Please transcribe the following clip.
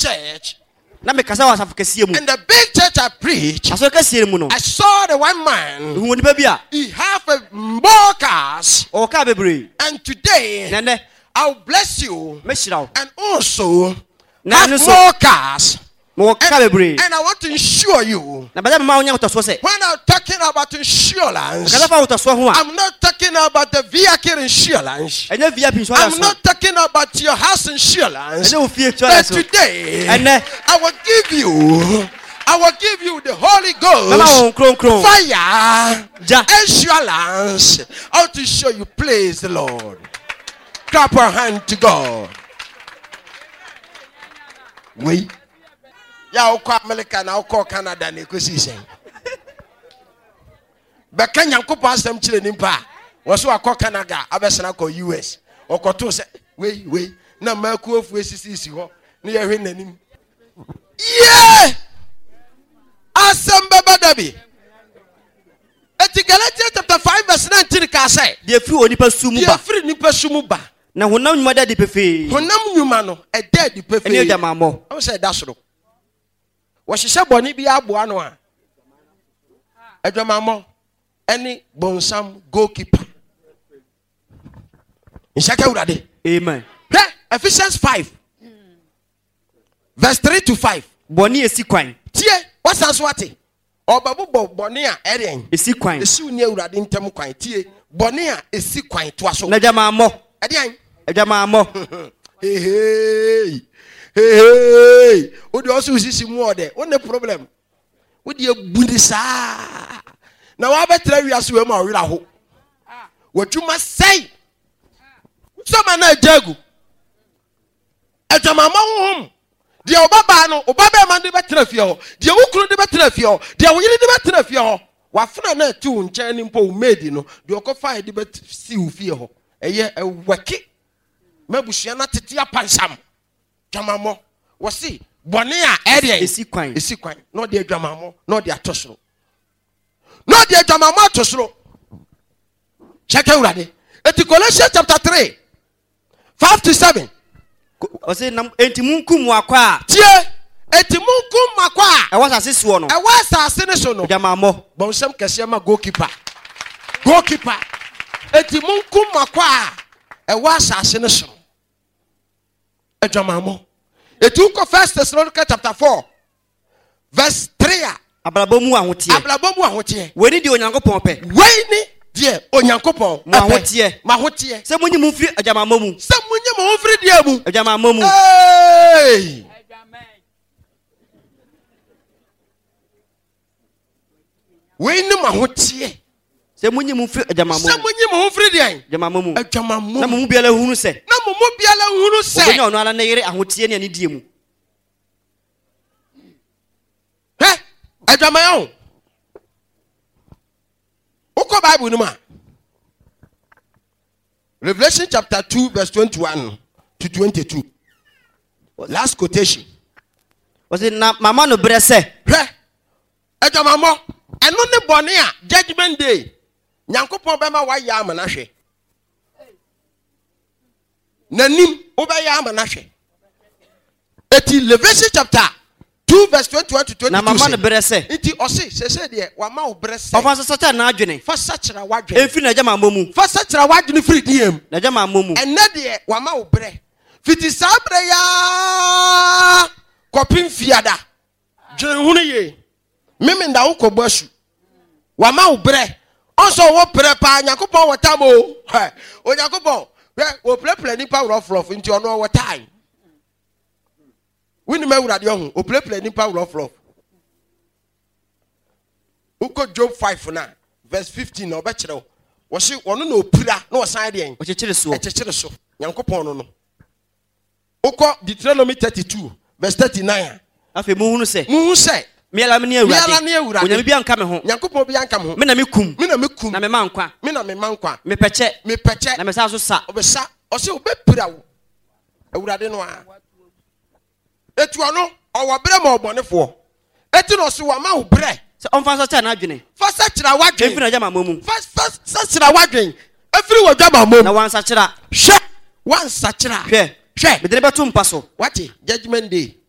church. Na me kasa wasafo kese mu. And the big church I preach. Aso kese mu no. I saw the one man. Hu nipa bia. He have more cars. O ka bebre. And today Nene. I'll bless you. Me shirawo. And also Na have more cars. Mo ka bebre. And I want to ensure you. Na bada ma onya utoso se. When I'm talking about insurance, Kasa fa utoso ho a. I'm not talking about the vehicle insurance. Enya VIP insurance. I'm not talking about your house insurance. Enya o fie But insurance. today, Ene. I will give you the Holy Ghost, fire, insurance. How to show you, praise the Lord. Clap our hand to God. Wait. Ya uko America na uko Canada na ekosisen. Beka nyankopo asem kire nimpa. Wo so akọ Canada, abesena ko US. Okoto se, we na maku ofu esisi ho. Na ye hwe nanim. Yeah! Asem baba dabi. Eti Galatians chapter 5 verse 19 ka say, de free onipa sumu ba. De free nipa sumu ba. Na honam nyuma da de pefe. Honam nyuma no, e da de pefe. Ene da mamo. I say da soro. Wo hihye boni bi aboa no a. Adwamamo. Any bonsam goalkeeper. Inshaka urade. Amen. Ephesians 5 verse 3 to 5. Boni esi kwan. Tie, what's answati? Obabu boni a eren. Esi kwan. Esi uni urade ntem kwan. Tie, boni a esi kwan to aso. Na jamamo. Edian. Jamamo. Hey. Odi also sisi mu ode. What the problem? Odi ebundi sa. Na wa betra wiase we ma wira ho. Wadwuma sei. So mana jagu. Ejamama honhom. De obaba no, obaba ma de betra fie ho. De wukuru de betra fie ho. De woyire de betra fie ho. Wafuna na tu nchen ni mpo made no. De okofa de bet si u fie ho. Eye ewaki. Mabusua na tete apansam. Jamamo. Wasi boni a area esi kwan. Esi kwan. No de adwamamo, no de atosoro. No de adwamamo atosoro. Check urade. Eti Colossians chapter 3 5 to 7. O say nam entimunkum akwa. Tie entimunkum akwa. E wasa sisi wo no. E wasa asene so no. Jamamo. Bonsam kese ma goalkeeper. Goalkeeper. Entimunkum akwa. E wasa asene so. Ejamamo. Etuko 1 Thessalonians chapter 4 verse 3. Ablabomu ahotie. Ablabomu ahotie. Weni di onyankopon pe. Weni die onyankopon. Ahotie. Mahotie. Se munyi mu firi ajamamo mu. Se munyi mu firi die mu. Ajamamo mu. Hey! Weni mahotie. Se munyi mu firi ajamamo mu. Se munyi mu firi die. Ajamamo mu. Ajamamo. Na mu biala hunu se. Na mu biala hunu se. Onya ono ala na yere ahotie ne ani die mu. Ajamayo. Uko Bible numa. Revelation chapter 2 verse 21 to 22. Last quotation. Was it na mama no brese? Ajamamo. Eno ne bone a judgment day. Nyankopon be ma wa ya amana hwe. Nanim obeya amana hwe. Eti Revelation chapter 2 verse 21 to 22. Na mama no brese. Iti osi se de wa ma wo brese. Ofa so sata na adwene. Fa sachira wadwene. Enfi na jamamo mu. Fa sachira wadwene firi diem. Na jamamo mu. Enne de wa ma wo bre. Fiti sabre ya kopin fiada. Dwen hunu ye. Mimi nda wo kobo asu. Wa ma wo bre. Onso wo pre pa Yakobon wotamo. O Yakobon, wo play nipa rough nti ono wo time. Wini me wurade ho, o play nipa rough. Uko Job 5 na verse 15 na obekere wo. Wo se ono na opira na wo san de en. O chechire so. E chechire so. Yakobon no. Uko Deuteronomy 32 verse 39. Afi mu hunu se. Miala me ne awurade. Onyame bia nka me ho. Yakobon bia nka me ho. Me na mekum. Na me mankwa. Me na me mankwa. Me peche. Na me sa so sa. Obesa. Ose obepira wo. Awurade no a. Etu ono owo bre ma obonefo. Eti no so wa ma wo bre. Se onfa so cha na adwene. Fa sa kira wadwen. Efiri na jama mamu. Fa sa kira wadwen. Efiri wo jama mamu. Na wan sa kira. Hwe. Wan sa kira. Hwe. Me de beto mpa so. What? Judgment day.